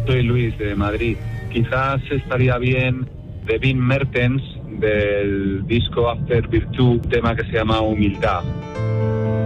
Soy Luis, de Madrid. Quizás estaría bien de Vin Mertens, del disco After Virtue, un tema que se llama Humildad.